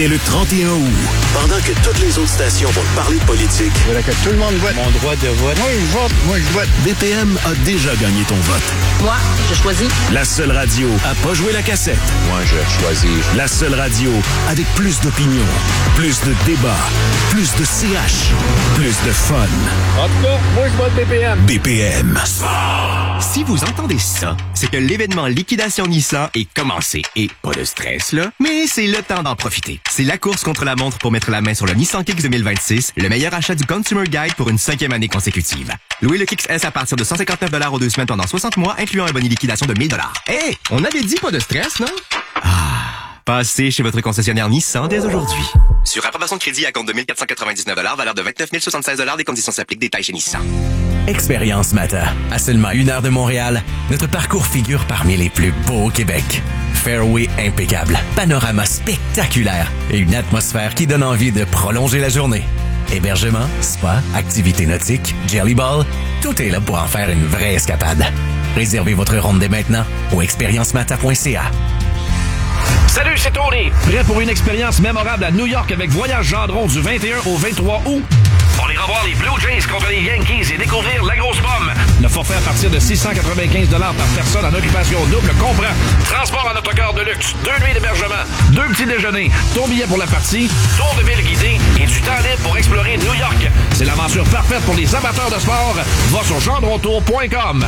Dès le 31 août, pendant que toutes les autres stations vont parler de politique, voilà que tout le monde vote. Mon droit de vote. Moi je vote. BPM a déjà gagné ton vote. Moi, je choisis. La seule radio à pas jouer la cassette. Moi, je choisis. La seule radio avec plus d'opinion, plus de débats, plus de CH, plus de fun. En tout cas, moi, je vote BPM. BPM. Si vous entendez ça, c'est que l'événement Liquidation Nissan est commencé. Et pas de stress, là, mais c'est le temps d'en profiter. C'est la course contre la montre pour mettre la main sur le Nissan Kicks 2026, le meilleur achat du Consumer Guide pour une 5e année consécutive. Louez le Kicks S à partir de 159$ aux 2 semaines pendant 60 mois, incluant un bonus liquidation de 1000$. Hey, on avait dit pas de stress, non? Passez chez votre concessionnaire Nissan dès aujourd'hui. Sur approbation de crédit à compte de 1 499$, valeur de 29 076$, des conditions s'appliquent, détails chez Nissan. Expérience Mata. À seulement 1 heure de Montréal, notre parcours figure parmi les plus beaux au Québec. Fairway impeccable, panorama spectaculaire et une atmosphère qui donne envie de prolonger la journée. Hébergement, spa, activités nautiques, jelly ball, tout est là pour en faire une vraie escapade. Réservez votre ronde dès maintenant au expériencemata.ca. Salut, c'est Tony. Prêt pour une expérience mémorable à New York avec Voyage Gendron du 21 au 23 août? On ira voir les Blue Jays contre les Yankees et découvrir la grosse pomme. Le forfait à partir de 695$ par personne en occupation double comprend transport en autocar de luxe, 2 nuits d'hébergement, 2 petits déjeuners, ton billet pour la partie, tour de ville guidé et du temps libre pour explorer New York. C'est l'aventure parfaite pour les amateurs de sport. Va sur gendrontour.com.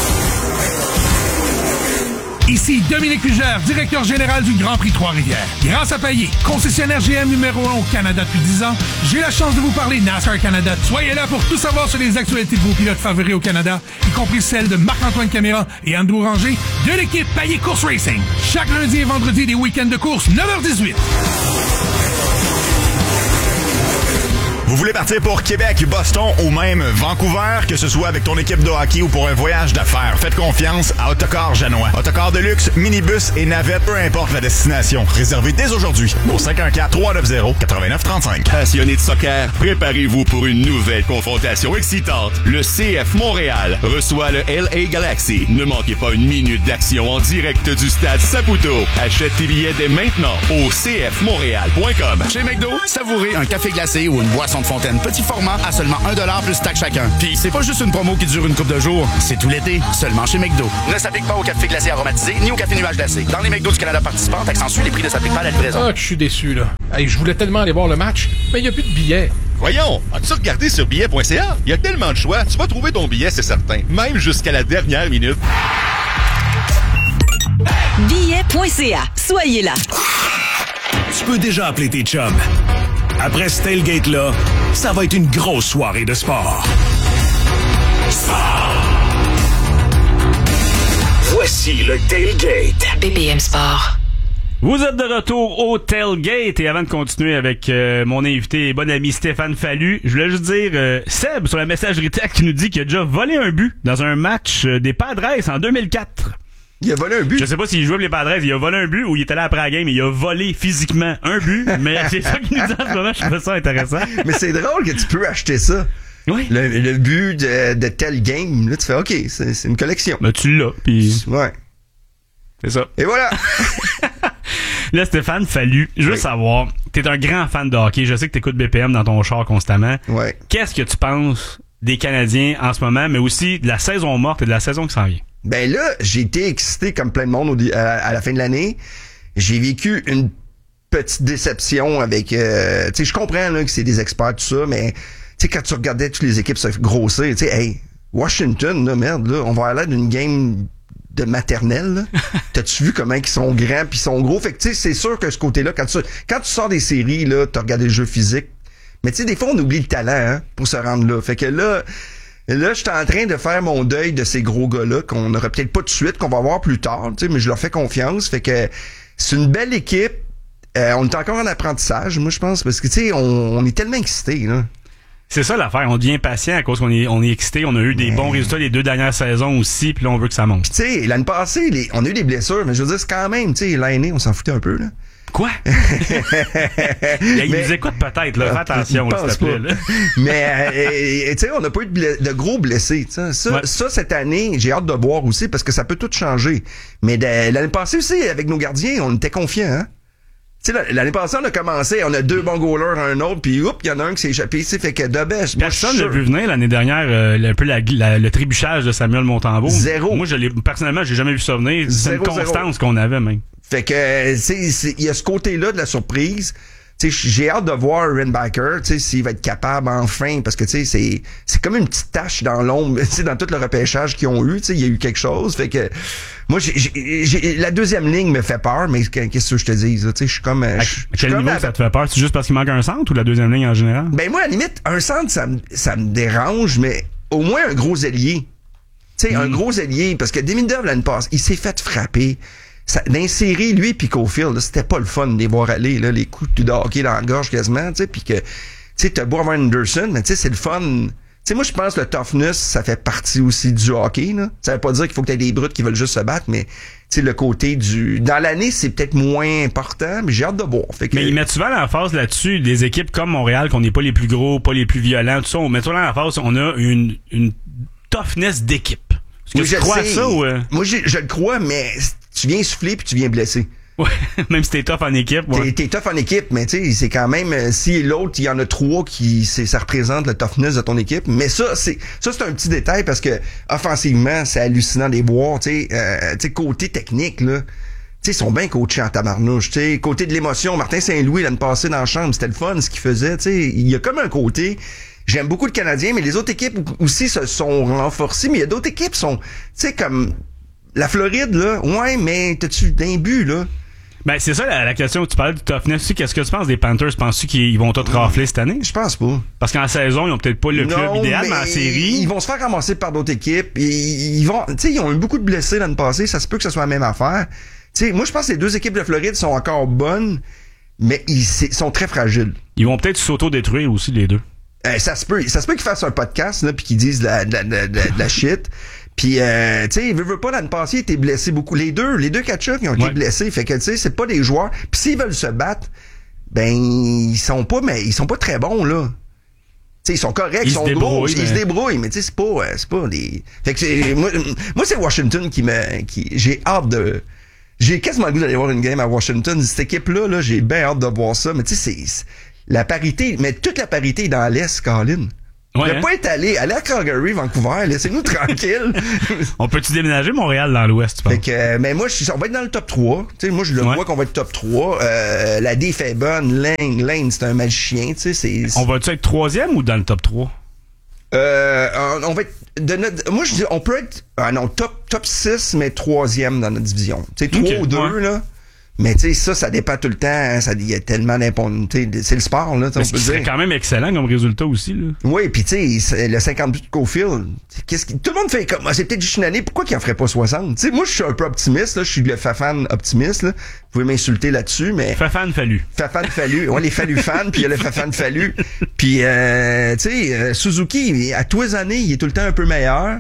Ici Dominique Fugère, directeur général du Grand Prix Trois-Rivières. Grâce à Payet, concessionnaire GM numéro 1 au Canada depuis 10 ans, j'ai la chance de vous parler NASCAR Canada. Soyez là pour tout savoir sur les actualités de vos pilotes favoris au Canada, y compris celles de Marc-Antoine Caméra et Andrew Ranger de l'équipe Payet Course Racing. Chaque lundi et vendredi des week-ends de course, 9h18. Vous voulez partir pour Québec, Boston ou même Vancouver, que ce soit avec ton équipe de hockey ou pour un voyage d'affaires, faites confiance à Autocar Janois. Autocar de luxe, minibus et navette, peu importe la destination. Réservez dès aujourd'hui au 514-390-8935. Passionnés de soccer, préparez-vous pour une nouvelle confrontation excitante. Le CF Montréal reçoit le LA Galaxy. Ne manquez pas une minute d'action en direct du stade Saputo. Achète tes billets dès maintenant au cfmontréal.com. Chez McDo, savourez un café glacé ou une boisson de fontaine petit format à seulement 1$ plus taxe chacun. Puis c'est pas juste une promo qui dure une couple de jours, c'est tout l'été, seulement chez McDo. Ne s'applique pas au café glacé aromatisé ni au café nuage glacé. Dans les McDo du Canada participants, taxe les prix ne s'appliquent pas à la livraison. Ah, que je suis déçu, là. Hey, je voulais tellement aller voir le match, mais il n'y a plus de billets. Voyons, as-tu regardé sur billet.ca? Il y a tellement de choix, tu vas trouver ton billet, c'est certain. Même jusqu'à la dernière minute. Billet.ca. Soyez là. Tu peux déjà appeler tes chums. Après ce tailgate-là, ça va être une grosse soirée de sport. Voici le tailgate. BPM Sport. Vous êtes de retour au tailgate et avant de continuer avec mon invité et bon ami Stéphane Fallu, je voulais juste dire Seb sur la messagerie texte qui nous dit qu'il a déjà volé un but dans un match des Padres en 2004. Il a volé un but. Je sais pas s'il jouait pour les Padres, il a volé un but ou il était là après la game et il a volé physiquement un but, mais c'est ça qu'il nous dit en ce moment, je trouve ça intéressant. Mais c'est drôle que tu peux acheter ça. Oui. Le but de tel game, là tu fais OK, c'est une collection. Ben tu l'as, puis ouais. C'est ça. Et voilà. Là, Stéphane Fallu, je veux savoir, t'es un grand fan de hockey, je sais que t'écoutes BPM dans ton char constamment. Ouais. Qu'est-ce que tu penses des Canadiens en ce moment, mais aussi de la saison morte et de la saison qui s'en vient? Ben là, j'ai été excité comme plein de monde à la fin de l'année. J'ai vécu une petite déception avec... tu sais, je comprends là, que c'est des experts, tout ça, mais tu sais, quand tu regardais toutes les équipes se grossir, tu sais, hey, Washington, là, merde, là, on va aller d'une game de maternelle, là. T'as-tu vu comment ils sont grands pis ils sont gros? Fait que tu sais, c'est sûr que ce côté-là, quand tu sors des séries, là, t'as regardé le jeu physique. Mais tu sais, des fois, on oublie le talent, hein, pour se rendre là. Fait que là, j'étais en train de faire mon deuil de ces gros gars-là, qu'on n'aura peut-être pas tout de suite, qu'on va voir plus tard, tu sais, mais je leur fais confiance. Fait que c'est une belle équipe. On est encore en apprentissage, moi, je pense, parce que, tu sais, on est tellement excités, là. C'est ça l'affaire, on devient patient à cause qu'on est excité, on a eu des bons résultats les 2 dernières saisons aussi, puis là on veut que ça monte. Tu sais, l'année passée, on a eu des blessures, mais je veux dire, c'est quand même, tu sais, l'année, on s'en foutait un peu, là. Quoi? Il nous écoute peut-être, là. Fais attention, s'il te plaît, là. Mais, tu sais, on n'a pas eu de gros blessés. Ça, cette année, j'ai hâte de voir aussi parce que ça peut tout changer. Mais l'année passée aussi, avec nos gardiens, on était confiants, hein? Tu sais, l'année passée, on a commencé, on a 2 bons goalers, un autre, puis oups, il y en a un qui s'est échappé, tu sais, fait que de best. Personne n'a vu venir l'année dernière un peu le trébuchage de Samuel Montembeau. Zéro. Moi, personnellement, j'ai jamais vu ça venir. C'est une constance qu'on avait, même. Fait que, il y a ce côté-là de la surprise. Tu sais, j'ai hâte de voir Reinbacher, tu sais, s'il va être capable enfin, parce que, tu sais, c'est comme une petite tache dans l'ombre, tu sais, dans tout le repêchage qu'ils ont eu, tu sais, il y a eu quelque chose. Fait que, moi, la deuxième ligne me fait peur, mais qu'est-ce que je te dis, tu sais, je suis comme... À quel niveau ça te fait peur? C'est juste parce qu'il manque un centre ou la deuxième ligne en général? Ben, moi, à la limite, un centre, ça me dérange, mais au moins un gros ailier. Tu sais, un gros ailier, parce que Demidov, l'année passée, il s'est fait frapper. Dans les séries, lui pis Caulfield, c'était pas le fun de les voir aller, là, les coups de hockey dans la gorge quasiment, tu sais, pis que, tu sais, t'as beau avoir Anderson, mais tu sais, c'est le fun. Tu sais, moi, je pense que le toughness, ça fait partie aussi du hockey, là. Ça veut pas dire qu'il faut que t'aies des brutes qui veulent juste se battre, mais, tu sais, le côté dans l'année, c'est peut-être moins important, mais j'ai hâte de voir. Fait que, mais ils mettent souvent l'emphase là-dessus, des équipes comme Montréal, qu'on n'est pas les plus gros, pas les plus violents, tout ça, on met souvent l'emphase, on a une toughness d'équipe. Est-ce que tu crois à ça ou... Moi, je le crois, mais tu viens souffler puis tu viens blesser. Ouais, même si t'es tough en équipe. Ouais. T'es tough en équipe, mais tu sais, c'est quand même, si l'autre, il y en a 3 ça représente le toughness de ton équipe. Mais ça, c'est un petit détail parce que, offensivement, c'est hallucinant de les voir, tu sais, côté technique, là. Tu sais, ils sont bien coachés en tabarnouche, tu sais. Côté de l'émotion, Martin Saint-Louis, l'année passée dans la chambre, c'était le fun, ce qu'il faisait, tu sais. Il y a comme un côté, j'aime beaucoup le Canadien, mais les autres équipes aussi se sont renforcées, mais il y a d'autres équipes qui sont, tu sais, comme la Floride, là. Ouais, mais t'as-tu d'un but, là? Ben, c'est ça la question. Tu parlais du toughness aussi. Qu'est-ce que tu penses des Panthers? Penses-tu qu'ils vont tout rafler cette année? Je pense pas. Parce qu'en saison, ils ont peut-être pas le club idéal, mais en série... Ils vont se faire ramasser par d'autres équipes. Ils vont, tu sais, ils ont eu beaucoup de blessés l'année passée. Ça se peut que ce soit la même affaire. Tu sais, moi, je pense que les 2 équipes de Floride sont encore bonnes, mais ils sont très fragiles. Ils vont peut-être s'auto-détruire aussi, les 2. Ça se peut qu'ils fassent un podcast, là, puis qu'ils disent de la shit. Puis, tu sais, veut pas, l'année passée, ils étaient blessés beaucoup. Les deux catch-up, ils ont été blessés. Fait que, tu sais, c'est pas des joueurs. Puis s'ils veulent se battre, ben, ils sont pas très bons, là. Tu sais, ils sont corrects, ils sont gros, ils se débrouillent, mais tu sais, c'est pas des... Fait que moi, c'est Washington j'ai hâte de... J'ai quasiment le goût d'aller voir une game à Washington. Cette équipe-là, j'ai bien hâte de voir ça. Mais tu sais, c'est la parité, mais toute la parité est dans l'Est, Colin. Ouais, ne pas être allé à Calgary, Vancouver, laissez-nous tranquille. On peut-tu déménager Montréal dans l'Ouest, tu penses? Fait que, mais moi, on va être dans le top 3. Tu sais, moi, je le vois qu'on va être top 3. La D fait bonne. Lane, c'est un magicien, tu sais, On va-tu être 3e ou dans le top 3? On va être, moi, je dis, on peut être, top 6, mais 3e dans notre division. Tu sais, 3 ou 2, là. Mais tu sais, ça dépend tout le temps. Hein, il y a tellement d'impunité. C'est le sport, là. C'est quand même excellent comme résultat aussi, là. Oui, puis tu sais, le 50 buts de Caulfield, tout le monde fait comme, c'est peut-être juste une année, pourquoi qu'il en ferait pas 60? Tu sais, moi, je suis un peu optimiste, là. Je suis le Fafan optimiste, là. Vous pouvez m'insulter là-dessus, mais... Fafan Fallu. Ouais, les Fallu fans, puis il y a le Fafan Fallu. Puis, tu sais, Suzuki, à tous les années, il est tout le temps un peu meilleur.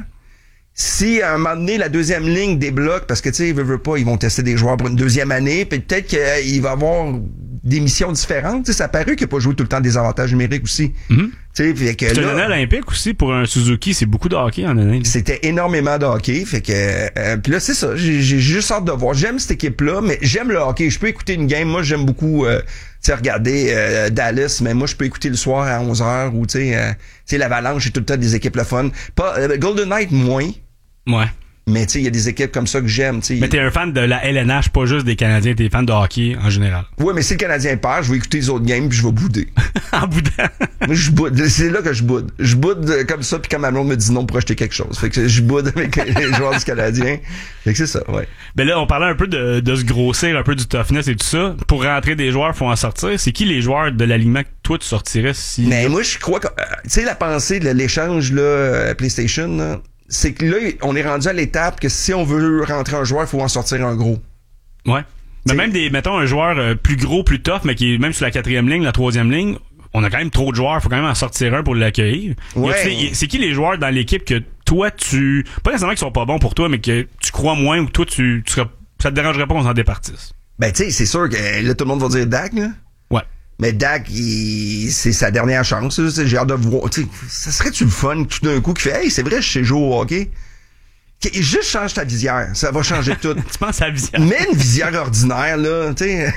Si à un moment donné la deuxième ligne débloque, parce que tu sais, veut pas, ils vont tester des joueurs pour une deuxième année, puis peut-être qu'il va avoir des missions différentes. Tu sais, ça a paru qu'il n'a pas joué tout le temps des avantages numériques aussi. Mm-hmm. Tu sais, c'est une année olympique aussi pour un Suzuki, c'est beaucoup de hockey en année. C'était énormément de hockey, fait que puis là c'est ça, j'ai juste hâte de voir. J'aime cette équipe-là, mais j'aime le hockey. Je peux écouter une game. Moi, j'aime beaucoup tu sais, regarder Dallas, mais moi je peux écouter le soir à 11h ou tu sais l'Avalanche, c'est tout le temps des équipes le fun. Pas Golden Knight moins. Ouais. Mais tu sais, il y a des équipes comme ça que j'aime. T'sais. Mais t'es un fan de la LNH, pas juste des Canadiens, t'es fan de hockey en général. Ouais, mais si le Canadien perd, je vais écouter les autres games puis je vais bouder. En boudant? Moi, je boude. C'est là que je boude. Je boude comme ça, puis quand ma blonde me dit non pour acheter quelque chose. Fait que je boude avec les joueurs du Canadien. Fait que c'est ça, ouais. Ben là, on parlait un peu de se grossir, un peu du toughness et tout ça. Pour rentrer des joueurs, faut en sortir. C'est qui les joueurs de l'alignement que toi, tu sortirais si... Mais moi, je crois que... tu sais, la pensée de l'échange, là, PlayStation, là, c'est que là, on est rendu à l'étape que si on veut rentrer un joueur, il faut en sortir un gros. Ouais. Mais même mettons un joueur plus gros, plus tough, mais qui est même sur la 4e ligne, la 3e ligne, on a quand même trop de joueurs, faut quand même en sortir un pour l'accueillir. Ouais. C'est qui les joueurs dans l'équipe que toi, pas nécessairement qu'ils sont pas bons pour toi, mais que tu crois moins ou toi, ça te dérangerait pas qu'on s'en départisse? Ben, tu sais, c'est sûr que là, tout le monde va dire Dak, là. Ouais. Mais Dak, c'est sa dernière chance. J'ai hâte de voir. Ça serait-tu le fun tout d'un coup qui fait « Hey, c'est vrai, je sais jouer au hockey? » Juste change ta visière, ça va changer tout. Tu penses à la visière? Mets une visière ordinaire, là, tu sais.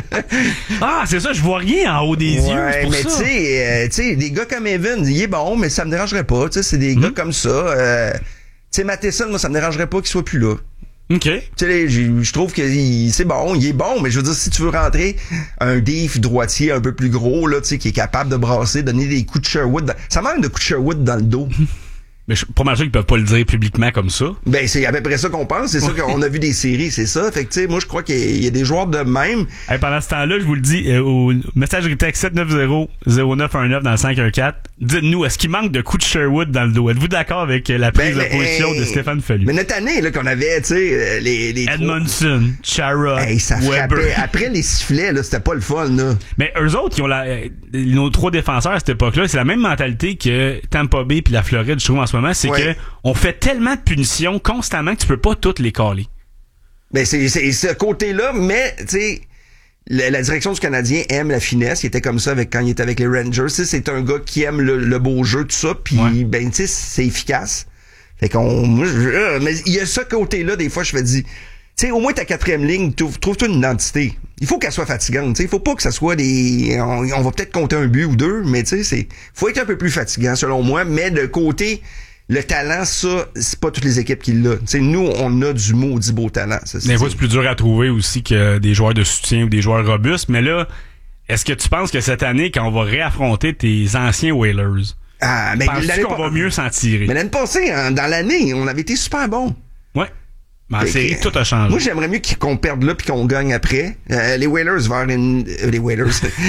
Ah, c'est ça, je vois rien en haut des yeux, c'est pour mais ça. tu sais, des gars comme Evan, il est bon, mais ça me dérangerait pas, tu sais, c'est des gars comme ça. Tu sais, Matheson, moi, ça me dérangerait pas qu'il soit plus là. OK. Tu sais, je trouve que c'est bon, il est bon, mais je veux dire, si tu veux rentrer un diff droitier un peu plus gros, là, tu sais, qui est capable de brasser, donner des coups de Sherwood, ça manque de coups de Sherwood dans le dos. Mais je suis pas mal sûr qu'ils peuvent pas le dire publiquement comme ça. Ben, c'est à peu près ça qu'on pense. C'est ça qu'on a vu des séries, c'est ça. Fait que, tu sais, moi, je crois qu'il y a des joueurs de même. Hey, pendant ce temps-là, je vous le dis, au messagerie texte 790-0919 dans le 514, dites-nous, est-ce qu'il manque de coups de Sherwood dans le dos? Êtes-vous d'accord avec la prise de position de Stéphane Fallu? Mais notre année, là, qu'on avait, tu sais, les Edmondson, Chara, ça Weber. Après les sifflets, là, c'était pas le fun, là. Mais eux autres, qui ont nos 3 défenseurs à cette époque-là, c'est la même mentalité que Tampa Bay puis la Floride, je trouve, en ce moment, c'est que on fait tellement de punitions constamment que tu peux pas toutes les caler. Ben, c'est ce côté-là, mais, tu sais, la direction du Canadien aime la finesse. Il était comme ça quand il était avec les Rangers. T'sais, c'est un gars qui aime le beau jeu, tout ça, puis ben, tu sais, c'est efficace. Fait mais il y a ce côté-là, des fois, je me dis, tu sais, au moins ta 4e ligne, trouve-toi une identité. Il faut qu'elle soit fatigante, tu sais. Il faut pas que ça soit on va peut-être compter un but ou 2, mais tu sais, faut être un peu plus fatigant, selon moi, mais de côté, le talent, ça, c'est pas toutes les équipes qui l'ont. T'sais, nous, on a du maudit beau talent. Des fois, c'est plus dur à trouver aussi que des joueurs de soutien ou des joueurs robustes. Mais là, est-ce que tu penses que cette année, quand on va réaffronter tes anciens Whalers, penses-tu qu'on va mieux s'en tirer? Mais l'année passée, dans l'année, on avait été super bons. Ouais. Mais en série, tout a changé. Moi, j'aimerais mieux qu'on perde là puis qu'on gagne après. Les Whalers les Whalers.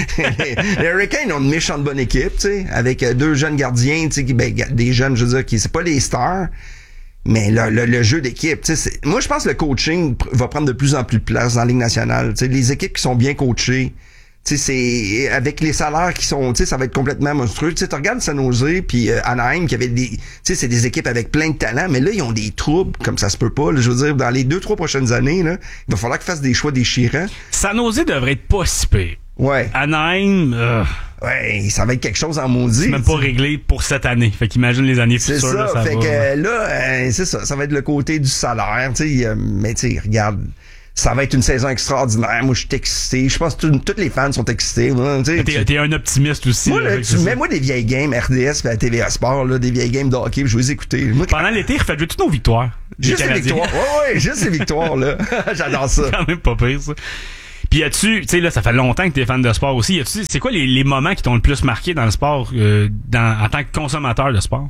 Les Hurricanes ont une méchante bonne équipe, tu sais, avec 2 jeunes gardiens, tu sais, des jeunes, je veux dire, qui c'est pas les stars, mais le jeu d'équipe, tu sais, moi, je pense que le coaching va prendre de plus en plus de place dans la Ligue nationale. Tu sais, les équipes qui sont bien coachées, tu sais, c'est avec les salaires qui sont, tu sais, ça va être complètement monstrueux. Tu sais, tu regardes San Jose puis Anaheim qui avait tu sais, c'est des équipes avec plein de talent, mais là ils ont des troubles comme ça se peut pas. Là, je veux dire, dans les 2-3 prochaines années, là, il va falloir qu'ils fassent des choix déchirants. San Jose devrait être pas si pire. Ouais. Anaheim, ouais, ça va être quelque chose en maudit. C'est même pas réglé pour cette année. Fait qu'imagine les années futures. C'est ça. Là, ça fait va, que là, c'est ça. Ça va être le côté du salaire, tu sais. Mais tu sais, regarde. Ça va être une saison extraordinaire. Moi, je suis excité. Je pense que tous les fans sont excités. T'es un optimiste aussi. Moi, là, tu mets-moi des vieilles games RDS et à TVA Sport, là, des vieilles games de hockey, je vais les écouter. Moi, pendant l'été, refaites jouer toutes nos victoires. Juste les victoires. Ouais, juste les victoires, là. J'adore ça. C'est quand même pas pire, ça. Puis tu sais, là, ça fait longtemps que t'es fan de sport aussi. C'est quoi les moments qui t'ont le plus marqué dans le sport, en tant que consommateur de sport?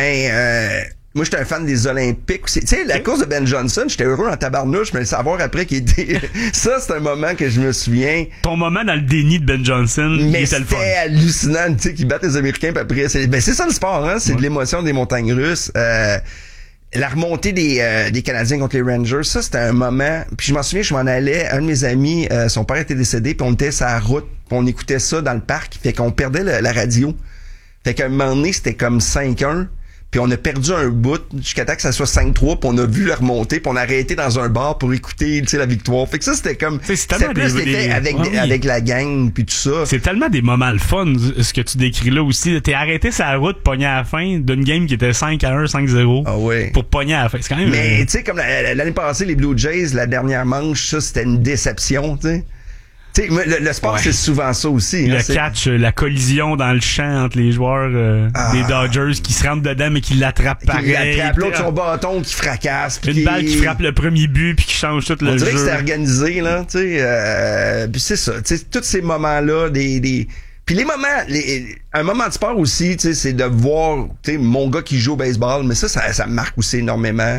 Moi, j'étais un fan des Olympiques. Tu sais, la course de Ben Johnson, j'étais heureux en tabarnouche, mais le savoir après qu'il était... Ça, c'est un moment que je me souviens. Ton moment dans le déni de Ben Johnson, mais c'était hallucinant, tu sais, qu'ils battent les Américains, puis après... c'est ça le sport, hein? C'est de l'émotion des montagnes russes. La remontée des Canadiens contre les Rangers, ça, c'était un moment... Puis je m'en souviens, je m'en allais, un de mes amis, son père était décédé, puis on était sur la route, puis on écoutait ça dans le parc, fait qu'on perdait la radio. Fait qu'à un moment donné, c'était comme 5-1. Puis on a perdu un bout jusqu'à temps que ça soit 5-3, puis on a vu la remontée, puis on a arrêté dans un bar pour écouter, tu sais, la victoire. Fait que ça, c'était comme... C'était plus l'effet avec la gang, puis tout ça. C'est tellement des moments le fun, ce que tu décris là aussi. T'es arrêté sur la route, pogné à la fin d'une game qui était 5-1, 5-0. Ah ouais. Pour pogner à la fin. C'est quand même... Mais tu sais, comme l'année passée, les Blue Jays, la dernière manche, ça, c'était une déception, tu sais. T'sais, le sport, c'est souvent ça aussi. Le catch, la collision dans le champ entre les joueurs des Dodgers qui se rentrent dedans mais qui l'attrapent pareil. Qui l'attrape, l'autre son bâton qui fracasse. Une balle qui frappe le premier but puis qui change tout le jeu. On dirait que c'était organisé, là. Puis c'est ça. Tous ces moments-là, puis les moments, un moment de sport aussi, c'est de voir mon gars qui joue au baseball, mais ça me marque aussi énormément.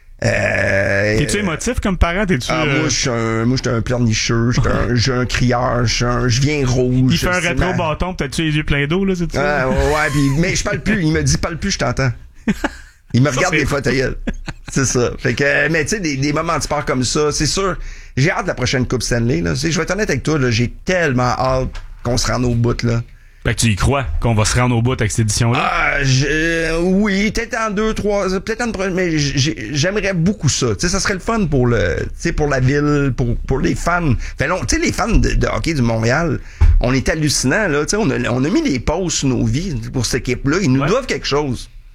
T'es-tu émotif comme parent? Moi, j'étais un pleurnicheux, j'ai un crieur, je viens rouge. Il fait un rétro-bâton, peut-être les yeux pleins d'eau, là, c'est ça? Ouais, mais je parle plus. Il me dit, parle plus, je t'entends. Il me regarde des fois, ta gueule. C'est ça. Fait que, mais tu sais, des moments de sport comme ça, c'est sûr. J'ai hâte de la prochaine Coupe Stanley, là. Je vais être honnête avec toi, là. J'ai tellement hâte qu'on se rende au bout, là. Fait que tu y crois qu'on va se rendre au bout avec cette édition-là? Oui, peut-être en 2-3, peut-être en mais j'aimerais beaucoup ça. Tu sais, ça serait le fun pour pour la ville, pour les fans. Fait long, tu sais, les fans de hockey du Montréal, on est hallucinants, là. Tu sais, on a mis des pauses sur nos vies pour cette équipe-là. Ils nous doivent quelque chose.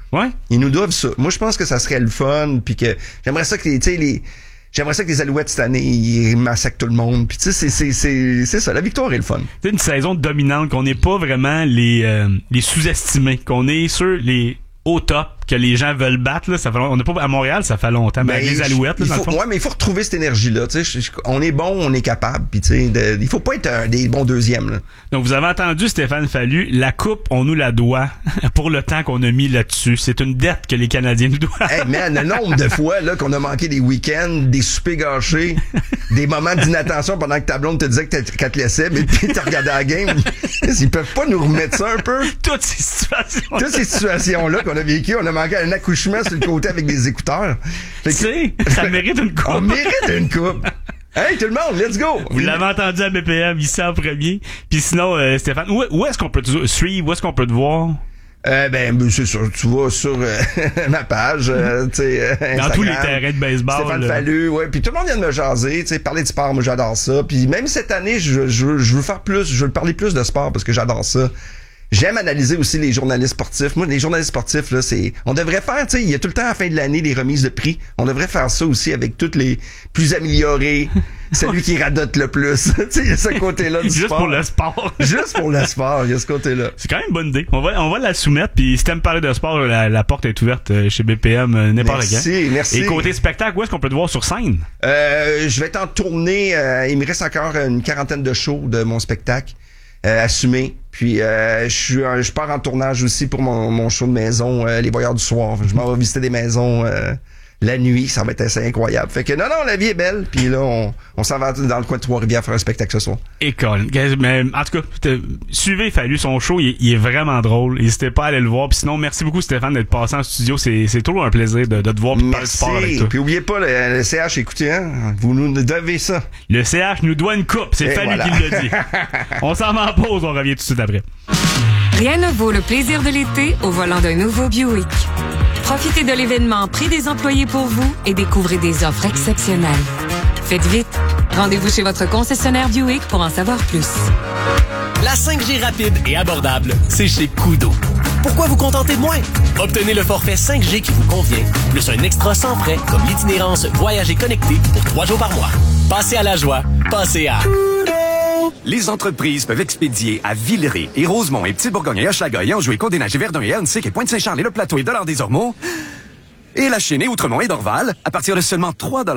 Ouais. Ils nous doivent ça. Moi, je pense que ça serait le fun, puis que j'aimerais ça que j'aimerais ça que les Alouettes cette année, ils massacrent tout le monde. Puis tu sais, c'est ça, la victoire est le fun. C'est une saison dominante, qu'on n'est pas vraiment les sous-estimés, qu'on est sur les au top, que les gens veulent battre. Là, ça fait, on n'est pas à Montréal, ça fait longtemps. Mais les Alouettes, là, dans le fond. Ouais, mais il faut retrouver cette énergie-là. On est bon, on est capable. Puis il faut pas être des bons deuxièmes. Là. Donc vous avez entendu Stéphane Fallu, la coupe, on nous la doit pour le temps qu'on a mis là-dessus. C'est une dette que les Canadiens nous doivent. Hey man, le nombre de fois là qu'on a manqué des week-ends, des soupers gâchés, des moments d'inattention pendant que ta blonde te disait qu'elle te laissait, mais puis t'as regardé la game. Ils peuvent pas nous remettre ça un peu? Toutes ces situations-là qu'on a vécues, on a manqué un accouchement sur le côté avec des écouteurs. Tu sais, ça mérite une coupe. On mérite une coupe. Hey, tout le monde, let's go! Vous l'avez entendu à BPM, ici en premier. Puis sinon, Stéphane, où est-ce qu'on peut te suivre? Où est-ce qu'on peut te voir? C'est sûr, tu vas sur ma page, Instagram. Dans tous les terrains de baseball. Stéphane Fallu, ouais. Puis tout le monde vient de me jaser, parler de sport, moi j'adore ça. Puis même cette année, je veux faire plus, je veux parler plus de sport parce que j'adore ça. J'aime analyser aussi les journalistes sportifs. Moi, les journalistes sportifs, là, on devrait faire, il y a tout le temps à la fin de l'année des remises de prix. On devrait faire ça aussi avec toutes les plus améliorés. Celui qui radote le plus. Il y a ce côté-là du Juste sport. pour le sport. Juste pour le sport, il y a ce côté-là. C'est quand même une bonne idée. On va la soumettre, puis si t'aimes parler de sport, la porte est ouverte chez BPM n'importe quand. Merci. Et côté spectacle, où est-ce qu'on peut te voir sur scène? Je vais être en tournée. Il me reste encore une quarantaine de shows de mon spectacle. Assumé. Puis je pars en tournage aussi pour mon show de maison, Les Voyeurs du Soir. Je m'en vais visiter des maisons la nuit, ça va être assez incroyable. Fait que non, la vie est belle. Puis là, on s'en va dans le coin de Trois-Rivières faire un spectacle ce soir. École. Mais en tout cas, suivez Fallu, son show, il est vraiment drôle. N'hésitez pas à aller le voir. Puis sinon, merci beaucoup Stéphane d'être passé en studio. C'est toujours un plaisir de te voir et parler de sport avec toi. Puis oubliez pas le CH, écoutez, hein, vous nous devez ça. Le CH nous doit une coupe. C'est Fallu qui l'a dit. On s'en va en pause, on revient tout de suite après. Rien ne vaut le plaisir de l'été au volant d'un nouveau Buick. Profitez de l'événement Prix des employés pour vous et découvrez des offres exceptionnelles. Faites vite. Rendez-vous chez votre concessionnaire Buick pour en savoir plus. La 5G rapide et abordable, c'est chez Koodo. Pourquoi vous contenter de moins? Obtenez le forfait 5G qui vous convient, plus un extra sans frais comme l'itinérance Voyager connecté pour 3 jours par mois. Passez à la joie. Passez à... Les entreprises peuvent expédier à Villeray et Rosemont et Petit-Bourgogne et Hochelaga et Anjou et Côte-des-Neiges et Verdun et Ernstic et Pointe-Saint-Charles et Le Plateau et Dollard-des-Ormeaux et La Chênaie, Outremont et Dorval à partir de seulement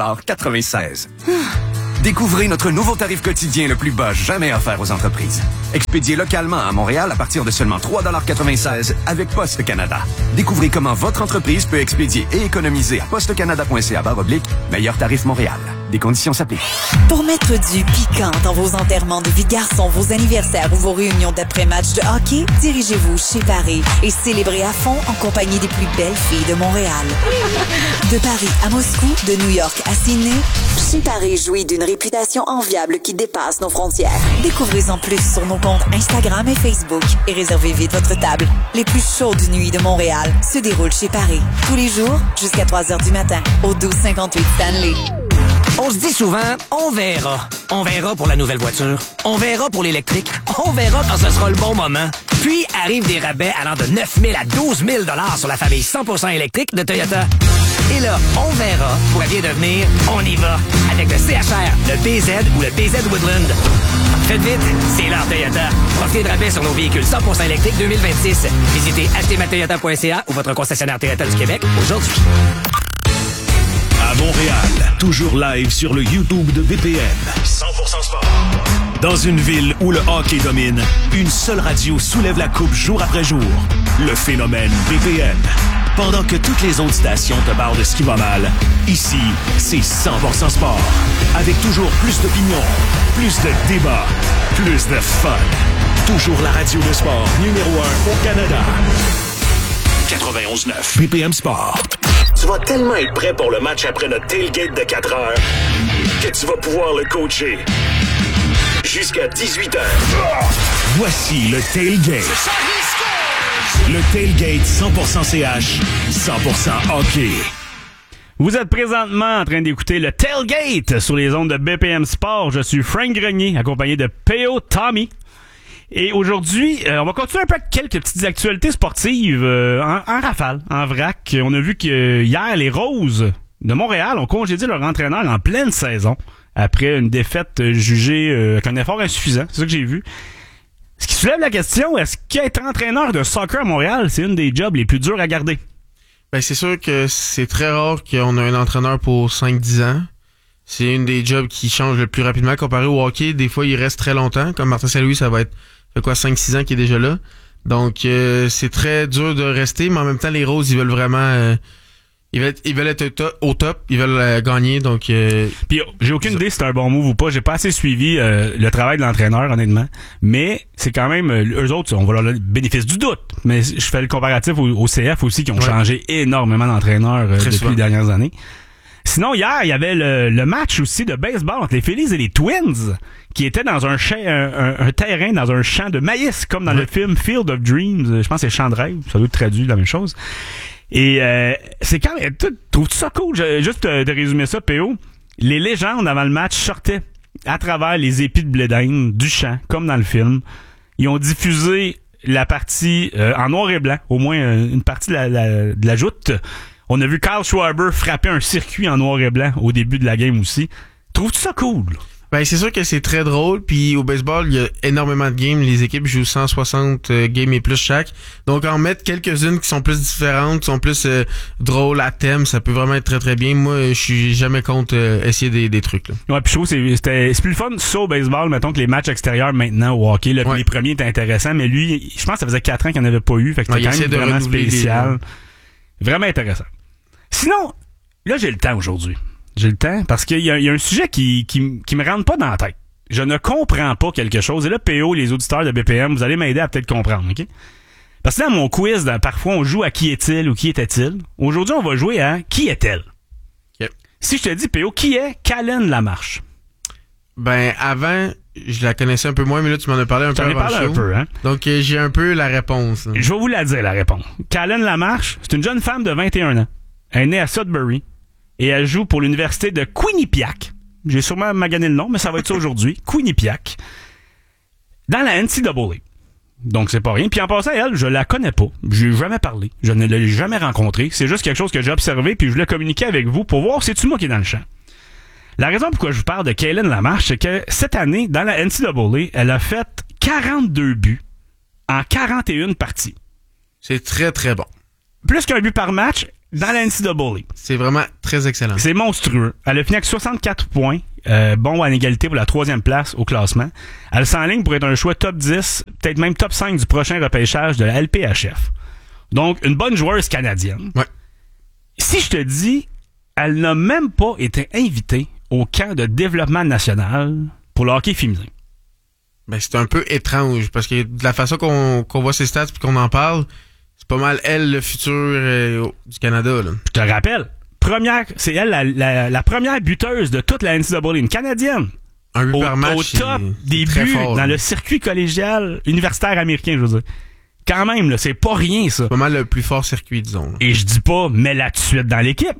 3,96 $. Découvrez notre nouveau tarif quotidien le plus bas jamais offert aux entreprises. Expédié localement à Montréal à partir de seulement 3,96 $ avec Poste Canada. Découvrez comment votre entreprise peut expédier et économiser à postecanada.ca/meilleur tarif Montréal. Des conditions s'appliquent. Pour mettre du piquant dans vos enterrements de vie de garçon, vos anniversaires ou vos réunions d'après-match de hockey, dirigez-vous chez Paris et célébrez à fond en compagnie des plus belles filles de Montréal. De Paris à Moscou, de New York à Sydney, chez Paris jouit d'une réputation enviable qui dépasse nos frontières. Découvrez-en plus sur nos comptes Instagram et Facebook et réservez vite votre table. Les plus chaudes nuits de Montréal se déroulent chez Paris. Tous les jours, jusqu'à 3h du matin, au 1258 Stanley. On se dit souvent, on verra. On verra pour la nouvelle voiture. On verra pour l'électrique. On verra quand ce sera le bon moment. Puis arrivent des rabais allant de 9 000 à 12 000 $ sur la famille 100% électrique de Toyota. Et là, on verra pourrait bien devenir on y va avec le CHR, le BZ ou le BZ Woodland. Faites vite, c'est l'heure Toyota. Profitez de rabais sur nos véhicules 100% électriques 2026. Visitez achetezmatoyota.ca ou votre concessionnaire Toyota du Québec aujourd'hui. À Montréal, toujours live sur le YouTube de BPM. 100% sport. Dans une ville où le hockey domine, une seule radio soulève la coupe jour après jour. Le phénomène BPM. Pendant que toutes les autres stations te parlent de ce qui va mal, ici, c'est 100% sport. Avec toujours plus d'opinions, plus de débats, plus de fun. Toujours la radio de sport numéro 1 au Canada. 91.9 BPM Sport. Tu vas tellement être prêt pour le match après notre tailgate de 4 heures que tu vas pouvoir le coacher jusqu'à 18h. Voici le tailgate. Le tailgate 100% CH, 100% hockey. Vous êtes présentement en train d'écouter le tailgate sur les ondes de BPM Sport. Je suis Frank Grenier, accompagné de P.O. Tommy. Et aujourd'hui, on va continuer un peu avec quelques petites actualités sportives en rafale, en vrac. On a vu que hier, les Roses de Montréal ont congédié leur entraîneur en pleine saison après une défaite jugée avec un effort insuffisant. C'est ça que j'ai vu. Ce qui soulève la question, est-ce qu'être entraîneur de soccer à Montréal, c'est une des jobs les plus durs à garder? Ben, c'est sûr que c'est très rare qu'on a un entraîneur pour 5-10 ans. C'est une des jobs qui change le plus rapidement comparé au hockey. Des fois, il reste très longtemps. Comme Martin Saint-Louis, ça va être 5-6 ans qu'il est déjà là. Donc, c'est très dur de rester, mais en même temps, les Roses, ils veulent vraiment... Ils veulent être au top, ils veulent gagner, donc... Puis j'ai aucune idée si c'est un bon move ou pas. J'ai pas assez suivi le travail de l'entraîneur, honnêtement. Mais c'est quand même... eux autres, on va leur donner le bénéfice du doute. Mais je fais le comparatif au CF aussi, qui ont changé énormément d'entraîneur depuis les dernières années. Sinon, hier, il y avait le match aussi de baseball entre les Phillies et les Twins, qui était dans un terrain, dans un champ de maïs, comme dans le film Field of Dreams. Je pense que c'est Champ de rêve. Ça doit être traduit la même chose. Et c'est quand même... Trouves-tu ça cool? Juste de résumer ça, PO. Les légendes, avant le match, sortaient à travers les épis de blé d'Inde du champ, comme dans le film. Ils ont diffusé la partie en noir et blanc, au moins une partie de la joute. On a vu Kyle Schwarber frapper un circuit en noir et blanc au début de la game aussi. Trouves-tu ça cool? Ben, c'est sûr que c'est très drôle, puis au baseball, il y a énormément de games. Les équipes jouent 160 games et plus chaque. Donc, en mettre quelques-unes qui sont plus différentes, qui sont plus drôles à thème, ça peut vraiment être très très bien. Moi, je suis jamais contre essayer des trucs, là. Ouais, puis je trouve que c'est plus le fun ça au baseball, mettons, que les matchs extérieurs maintenant au hockey. Là, les premiers étaient intéressants, mais lui, je pense que ça faisait 4 ans qu'il n'y en avait pas eu. Fait que c'était quand même vraiment spécial. Vraiment intéressant. Sinon, là, j'ai le temps aujourd'hui. J'ai le temps parce qu'il y a un sujet qui me rentre pas dans la tête. Je ne comprends pas quelque chose. Et là, PO, les auditeurs de BPM, vous allez m'aider à peut-être comprendre, OK? Parce que dans mon quiz, parfois, on joue à qui est-il ou qui était-il. Aujourd'hui, on va jouer à qui est-elle. Okay. Si je te dis, PO, qui est Kalen Lamarche? Ben, avant, je la connaissais un peu moins, mais là, tu m'en as parlé un peu avant le show. Un peu, hein? Donc, j'ai un peu la réponse. Je vais vous la dire, la réponse. Kalen Lamarche, c'est une jeune femme de 21 ans. Elle est née à Sudbury. Et elle joue pour l'université de Quinnipiac. J'ai sûrement magané le nom, mais ça va être ça aujourd'hui. Quinnipiac. Dans la NCAA. Donc, c'est pas rien. Puis en passant, elle, je la connais pas. J'ai jamais parlé. Je ne l'ai jamais rencontrée. C'est juste quelque chose que j'ai observé, puis je voulais communiquer avec vous pour voir si c'est moi qui est dans le champ. La raison pourquoi je vous parle de Kalen Lamarche, c'est que cette année, dans la NCAA, elle a fait 42 buts en 41 parties. C'est très, très bon. Plus qu'un but par match dans la NCAA. C'est vraiment très excellent. C'est monstrueux. Elle a fini avec 64 points. Bon, en égalité pour la 3e place au classement. Elle s'enligne pour être un choix top 10, peut-être même top 5 du prochain repêchage de la LPHF. Donc, une bonne joueuse canadienne. Ouais. Si je te dis, elle n'a même pas été invitée au camp de développement national pour le hockey féminin. Ben, c'est un peu étrange, parce que de la façon qu'on voit ses stats et qu'on en parle, c'est pas mal elle, le futur du Canada, là. Je te rappelle, c'est elle la première buteuse de toute la NCAA, une Canadienne. Un but par match, au top des buts fort, dans le circuit collégial universitaire américain, je veux dire. Quand même, là, c'est pas rien, ça. C'est pas mal le plus fort circuit, disons. Là. Et je dis pas, mets-la tout de suite dans l'équipe.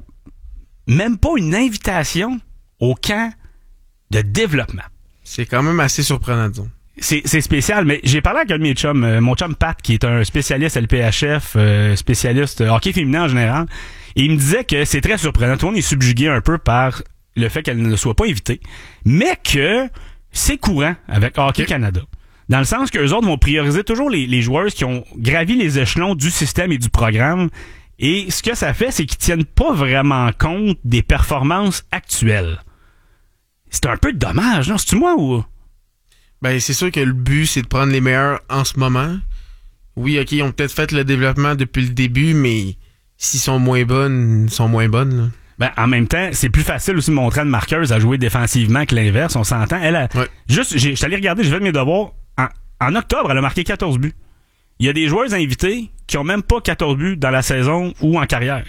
Même pas une invitation au camp de développement. C'est quand même assez surprenant, disons. C'est spécial, mais j'ai parlé avec un de mes chums, mon chum Pat, qui est un spécialiste LPHF, spécialiste hockey féminin en général, et il me disait que c'est très surprenant. Tout le monde est subjugué un peu par le fait qu'elle ne soit pas invitée, mais que c'est courant avec Hockey Canada. Dans le sens qu'eux autres vont prioriser toujours les joueuses qui ont gravi les échelons du système et du programme, et ce que ça fait, c'est qu'ils tiennent pas vraiment compte des performances actuelles. C'est un peu dommage, non? C'est-tu moi ou... Ben, c'est sûr que le but, c'est de prendre les meilleurs en ce moment. Oui, OK, ils ont peut-être fait le développement depuis le début, mais s'ils sont moins bonnes, ils sont moins bonnes, là. Ben, en même temps, c'est plus facile aussi de montrer à une marqueuse à jouer défensivement que l'inverse, on s'entend. Elle a, juste, je suis allé regarder, j'ai fait mes devoirs. En octobre, elle a marqué 14 buts. Il y a des joueurs invités qui ont même pas 14 buts dans la saison ou en carrière.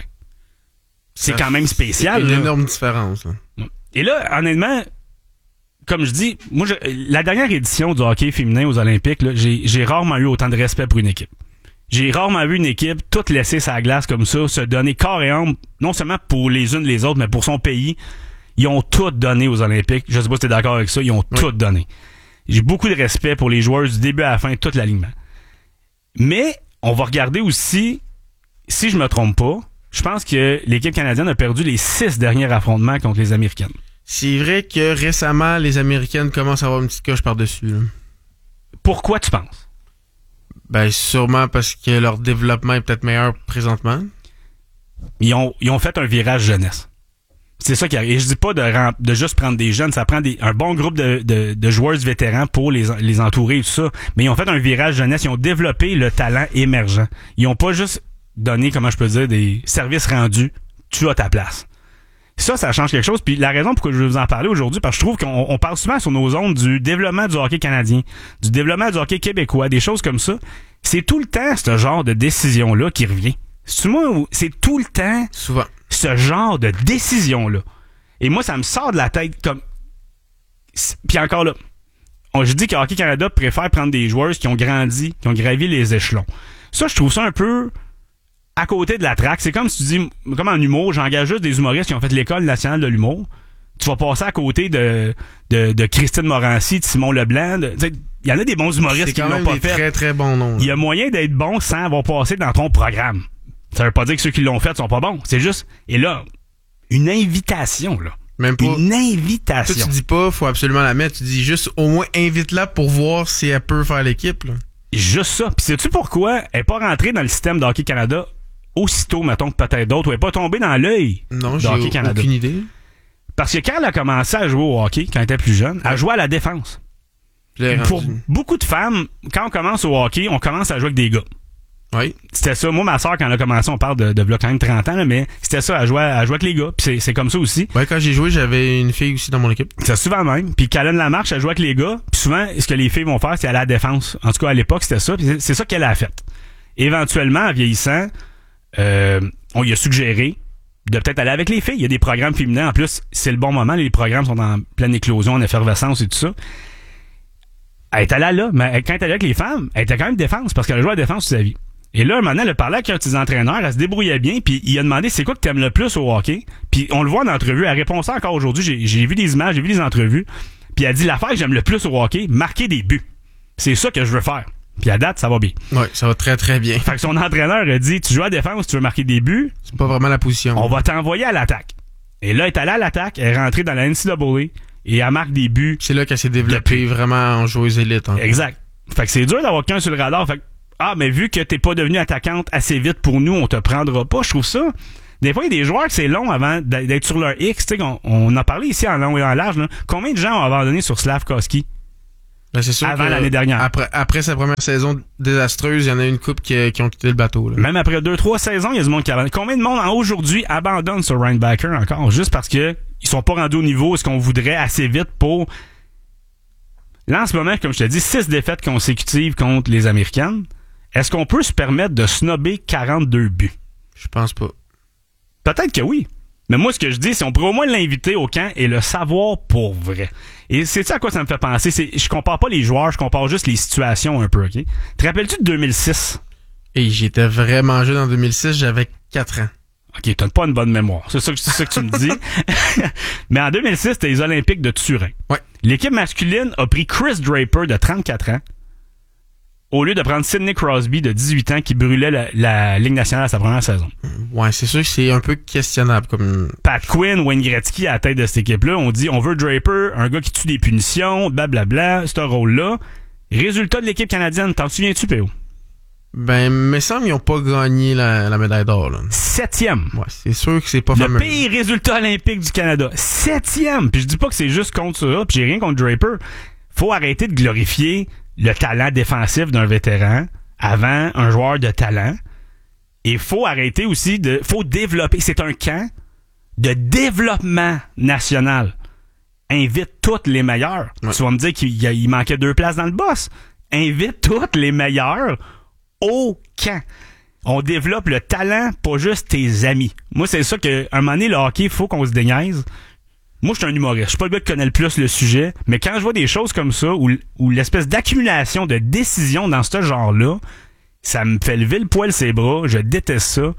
C'est quand même spécial. C'est une énorme différence, là. Et là, honnêtement, comme je dis, moi, la dernière édition du hockey féminin aux Olympiques, là, j'ai rarement eu autant de respect pour une équipe. J'ai rarement vu une équipe toute laisser sa glace comme ça, se donner corps et âme, non seulement pour les unes les autres, mais pour son pays. Ils ont tout donné aux Olympiques. Je sais pas si t'es d'accord avec ça, ils ont tout donné. J'ai beaucoup de respect pour les joueurs du début à la fin de tout l'alignement. Mais on va regarder aussi, si je me trompe pas, je pense que l'équipe canadienne a perdu les 6 derniers affrontements contre les Américaines. C'est vrai que récemment, les Américaines commencent à avoir une petite coche par-dessus. Là. Pourquoi tu penses? Ben, sûrement parce que leur développement est peut-être meilleur présentement. Ils ont fait un virage jeunesse. C'est ça qui arrive. Et je dis pas de juste prendre des jeunes, ça prend un bon groupe de joueurs vétérans pour les entourer et tout ça. Mais ils ont fait un virage jeunesse, ils ont développé le talent émergent. Ils ont pas juste donné, comment je peux dire, des services rendus. Tu as ta place. Ça change quelque chose. Puis la raison pourquoi je veux vous en parler aujourd'hui, parce que je trouve qu'on parle souvent sur nos ondes du développement du hockey canadien, du développement du hockey québécois, des choses comme ça. C'est tout le temps ce genre de décision-là qui revient. C'est tout le temps souvent ce genre de décision-là. Et moi, ça me sort de la tête comme... Puis encore là, je dis que Hockey Canada préfère prendre des joueurs qui ont grandi, qui ont gravi les échelons. Ça, je trouve ça un peu à côté de la traque. C'est comme si tu dis, comme en humour, j'engage juste des humoristes qui ont fait l'École nationale de l'humour. Tu vas passer à côté de Christine Morancy, de Simon Leblanc. Il y en a des bons humoristes qui l'ont pas fait. C'est très, très bons noms. Il y a moyen d'être bon sans avoir passé dans ton programme. Ça veut pas dire que ceux qui l'ont fait sont pas bons. C'est juste... Et là, une invitation, là. Même pas. Une invitation. Toi, tu dis pas, faut absolument la mettre. Tu dis juste, au moins, invite-la pour voir si elle peut faire l'équipe, là. Juste ça. Puis sais-tu pourquoi elle est pas rentrée dans le système de Hockey Canada aussitôt, mettons, que peut-être d'autres, ou elle est pas tombée dans l'œil de Hockey Canada? Aucune idée. Parce que quand elle a commencé à jouer au hockey, quand elle était plus jeune, elle jouait à la défense. Pour beaucoup de femmes, quand on commence au hockey, on commence à jouer avec des gars. Oui. C'était ça. Moi, ma soeur, quand elle a commencé, on parle de quand même 30 ans, là, mais c'était ça, elle jouait avec les gars. Puis c'est comme ça aussi. Ouais, quand j'ai joué, j'avais une fille aussi dans mon équipe. C'est souvent même. Puis Calonne Lamarche, elle jouait avec les gars. Puis souvent, ce que les filles vont faire, c'est aller à la défense. En tout cas, à l'époque, c'était ça. Puis c'est ça qu'elle a fait. Éventuellement, en vieillissant, on lui a suggéré de peut-être aller avec les filles. Il y a des programmes féminins. En plus, c'est le bon moment. Les programmes sont en pleine éclosion, en effervescence et tout ça. Elle est allée là. Mais quand elle est allée avec les femmes, elle était quand même défense parce qu'elle a joué à la défense toute sa vie. Et là, maintenant, elle parlait avec un de ses entraîneurs, elle se débrouillait bien, puis il a demandé c'est quoi que t'aimes le plus au hockey. Puis on le voit en entrevue, elle répond ça encore aujourd'hui, j'ai vu des images, j'ai vu des entrevues, puis elle dit l'affaire que j'aime le plus au hockey, marquer des buts. C'est ça que je veux faire. Puis à date, ça va bien. Ouais, ça va très très bien. Fait que son entraîneur a dit tu joues à la défense, tu veux marquer des buts. C'est pas vraiment la position. On va t'envoyer à l'attaque. Et là, elle est allée à l'attaque, elle est rentrée dans la NCAA et elle marque des buts. C'est là qu'elle s'est développée vraiment en joueuse élite. Hein. Exact. Fait que c'est dur d'avoir quelqu'un sur le radar. Fait que mais vu que t'es pas devenu attaquante assez vite pour nous, on te prendra pas. Je trouve ça. Des fois, il y a des joueurs que c'est long avant d'être sur leur X. Tu sais, on en parlait ici en long et en large. Là. Combien de gens ont abandonné sur Slavkovski c'est sûr avant l'année dernière? Après sa première saison désastreuse, il y en a une couple qui ont quitté le bateau. Là. Même après 2-3 saisons, il y a du monde qui abandonne. Combien de monde aujourd'hui abandonne sur Reinbacker encore? Juste parce que ils sont pas rendus au niveau ce qu'on voudrait assez vite pour... Là, en ce moment, comme je te dis, 6 défaites consécutives contre les Américaines. Est-ce qu'on peut se permettre de snobber 42 buts? Je pense pas. Peut-être que oui. Mais moi, ce que je dis, c'est qu'on pourrait au moins l'inviter au camp et le savoir pour vrai. Et c'est ça à quoi ça me fait penser. Je compare pas les joueurs, je compare juste les situations un peu, OK? Te rappelles-tu de 2006? Et j'étais vraiment jeune en 2006, j'avais 4 ans. OK, t'as pas une bonne mémoire. C'est ça que tu me dis. Mais en 2006, c'était les Olympiques de Turin. Ouais. L'équipe masculine a pris Chris Draper de 34 ans au lieu de prendre Sidney Crosby de 18 ans qui brûlait la Ligue nationale à sa première saison. Ouais, c'est sûr que c'est un peu questionnable. Comme Pat Quinn, Wayne Gretzky à la tête de cette équipe-là, on dit on veut Draper, un gars qui tue des punitions, blablabla, ce rôle-là. Résultat de l'équipe canadienne, t'en souviens-tu, P.O.? Ben, me semble qu'ils n'ont pas gagné la médaille d'or. Là. 7e. Ouais, c'est sûr que c'est pas le fameux. Le pire résultat olympique du Canada. 7e. Puis je dis pas que c'est juste contre ça, puis j'ai rien contre Draper. Faut arrêter de glorifier le talent défensif d'un vétéran avant un joueur de talent. Et faut arrêter aussi faut développer. C'est un camp de développement national. Invite toutes les meilleurs. Ouais. Tu vas me dire qu'il manquait 2 places dans le boss. Invite toutes les meilleurs au camp. On développe le talent, pas juste tes amis. Moi, c'est ça que, un moment donné, le hockey, faut qu'on se déniaise. Moi, je suis un humoriste. Je suis pas le gars qui connaît le plus le sujet, mais quand je vois des choses comme ça, où l'espèce d'accumulation de décisions dans ce genre-là, ça me fait lever le poil ses bras. Je déteste ça.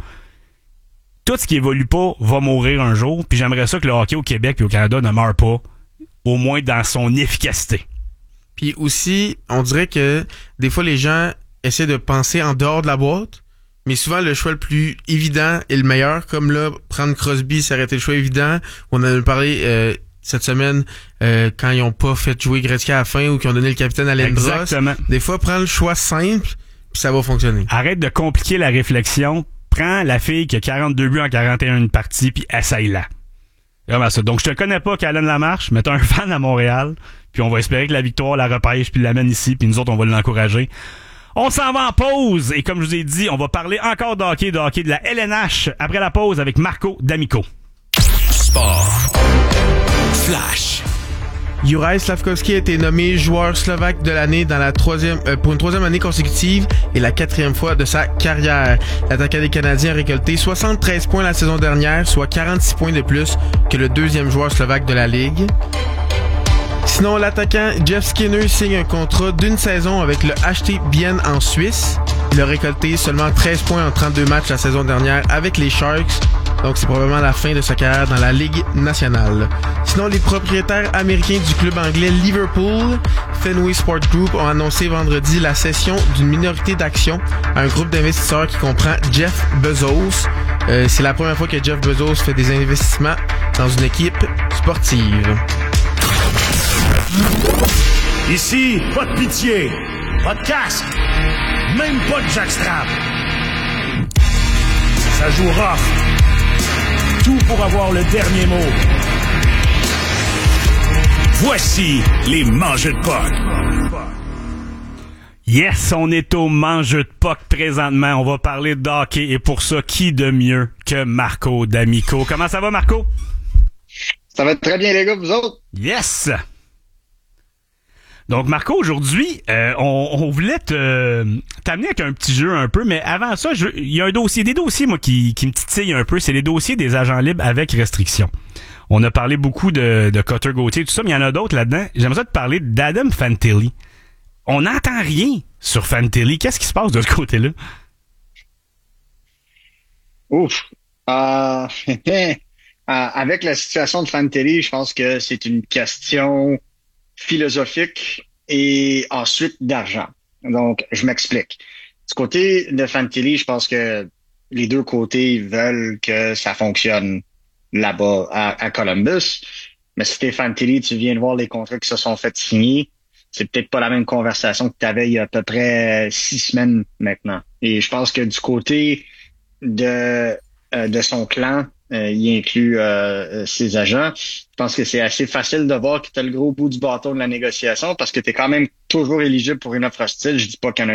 Tout ce qui évolue pas va mourir un jour, puis j'aimerais ça que le hockey au Québec et au Canada ne meure pas, au moins dans son efficacité. Puis aussi, on dirait que des fois, les gens essaient de penser en dehors de la boîte, mais souvent, le choix le plus évident est le meilleur. Comme là, prendre Crosby, ça aurait été le choix évident. On en a parlé cette semaine quand ils ont pas fait jouer Gretzky à la fin ou qu'ils ont donné le capitaine à Lindros. Exactement. Des fois, prendre le choix simple, puis ça va fonctionner. Arrête de compliquer la réflexion. Prends la fille qui a 42 buts en 41 parties, puis essaye-la. Donc, je te connais pas, Callen Lamarche, mais t'es un fan à Montréal, puis on va espérer que la victoire la repêche, puis l'amène ici, puis nous autres, on va l'encourager. On s'en va en pause, et comme je vous ai dit, on va parler encore de hockey de la LNH, après la pause avec Marco D'Amico. Sport. Flash. Juraj Slafkovský a été nommé joueur slovaque de l'année dans pour une troisième année consécutive et la 4e fois de sa carrière. L'attaquant des Canadiens a récolté 73 points la saison dernière, soit 46 points de plus que le deuxième joueur slovaque de la Ligue. Sinon, l'attaquant Jeff Skinner signe un contrat d'une saison avec le HT Bienne en Suisse. Il a récolté seulement 13 points en 32 matchs la saison dernière avec les Sharks. Donc, c'est probablement la fin de sa carrière dans la Ligue nationale. Sinon, les propriétaires américains du club anglais Liverpool, Fenway Sport Group, ont annoncé vendredi la cession d'une minorité d'actions à un groupe d'investisseurs qui comprend Jeff Bezos. C'est la première fois que Jeff Bezos fait des investissements dans une équipe sportive. Ici, pas de pitié, pas de casque, même pas de jackstrap. Ça joue rough. Tout pour avoir le dernier mot. Voici les mangeux de puck. Yes, on est au mangeux de puck présentement. On va parler de hockey et pour ça, qui de mieux que Marco D'Amico? Comment ça va, Marco? Ça va très bien, les gars, vous autres? Yes! Donc, Marco, aujourd'hui, on voulait t'amener avec un petit jeu un peu, mais avant ça, il y a des dossiers, moi, qui me titillent un peu. C'est les dossiers des agents libres avec restriction. On a parlé beaucoup de Cutter Gauthier, tout ça, mais il y en a d'autres là-dedans. J'aimerais ça te parler d'Adam Fantilli. On n'entend rien sur Fantilli. Qu'est-ce qui se passe de ce côté-là? Ouf. Avec la situation de Fantilli, je pense que c'est une question philosophique et ensuite d'argent. Donc, je m'explique. Du côté de Fantilli, je pense que les deux côtés veulent que ça fonctionne là-bas à Columbus. Mais si t'es Fantilli, tu viens de voir les contrats qui se sont fait signer. C'est peut-être pas la même conversation que tu avais il y a à peu près 6 semaines maintenant. Et je pense que du côté de son clan, il inclut ses agents. Je pense que c'est assez facile de voir que tu as le gros bout du bâton de la négociation parce que tu es quand même toujours éligible pour une offre hostile. Je dis pas qu'il y en a